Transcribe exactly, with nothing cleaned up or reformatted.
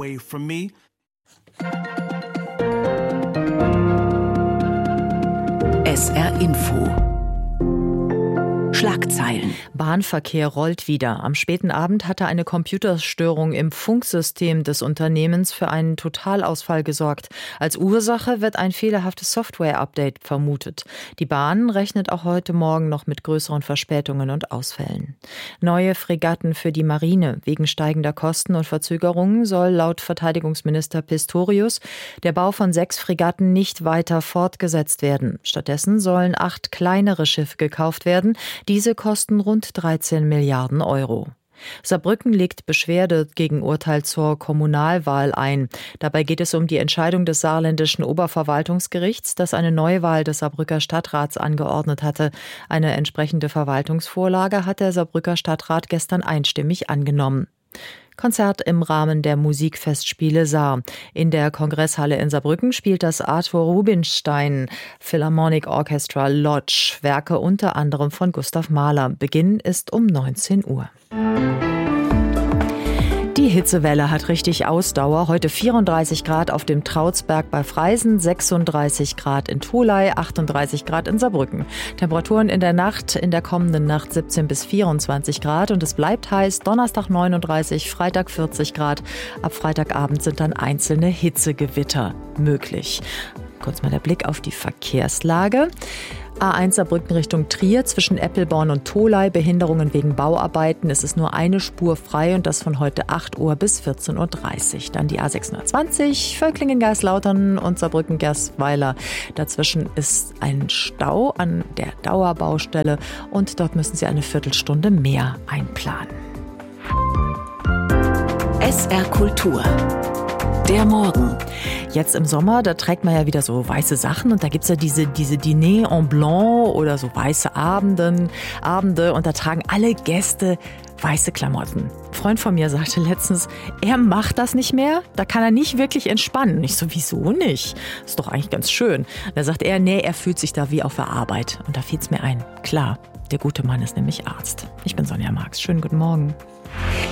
away from me. S R Info. Schlagzeilen. Bahnverkehr rollt wieder. Am späten Abend hatte eine Computerstörung im Funksystem des Unternehmens für einen Totalausfall gesorgt. Als Ursache wird ein fehlerhaftes Software-Update vermutet. Die Bahn rechnet auch heute Morgen noch mit größeren Verspätungen und Ausfällen. Neue Fregatten für die Marine. Wegen steigender Kosten und Verzögerungen soll laut Verteidigungsminister Pistorius der Bau von sechs Fregatten nicht weiter fortgesetzt werden. Stattdessen sollen acht kleinere Schiffe gekauft werden. Diese kosten rund dreizehn Milliarden Euro. Saarbrücken legt Beschwerde gegen Urteil zur Kommunalwahl ein. Dabei geht es um die Entscheidung des saarländischen Oberverwaltungsgerichts, das eine Neuwahl des Saarbrücker Stadtrats angeordnet hatte. Eine entsprechende Verwaltungsvorlage hat der Saarbrücker Stadtrat gestern einstimmig angenommen. Konzert im Rahmen der Musikfestspiele Saar. In der Kongresshalle in Saarbrücken spielt das Arthur Rubinstein Philharmonic Orchestra Lodge Werke unter anderem von Gustav Mahler. Beginn ist um neunzehn Uhr. Die Hitzewelle hat richtig Ausdauer. Heute vierunddreißig Grad auf dem Trautsberg bei Freisen, sechsunddreißig Grad in Tholey, achtunddreißig Grad in Saarbrücken. Temperaturen in der Nacht, in der kommenden Nacht siebzehn bis vierundzwanzig Grad und es bleibt heiß. Donnerstag neununddreißig, Freitag vierzig Grad. Ab Freitagabend sind dann einzelne Hitzegewitter möglich. Kurz mal der Blick auf die Verkehrslage. A eins Saarbrücken Richtung Trier zwischen Eppelborn und Tholey. Behinderungen wegen Bauarbeiten. Es ist nur eine Spur frei und das von heute acht Uhr bis vierzehn Uhr dreißig. Dann die A sechshundertzwanzig Völklingen-Geislautern und Saarbrücken-Gersweiler. Dazwischen ist ein Stau an der Dauerbaustelle und dort müssen Sie eine Viertelstunde mehr einplanen. S R Kultur. Der Morgen. Jetzt im Sommer, da trägt man ja wieder so weiße Sachen und da gibt's ja diese, diese Dîner en Blanc oder so weiße Abenden, Abende und da tragen alle Gäste weiße Klamotten. Ein Freund von mir sagte letztens, er macht das nicht mehr, da kann er nicht wirklich entspannen. Ich so, wieso nicht? Ist doch eigentlich ganz schön. Da sagt er, nee, er fühlt sich da wie auf der Arbeit. Und da fiel's mir ein, klar, der gute Mann ist nämlich Arzt. Ich bin Sonja Marx, schönen guten Morgen.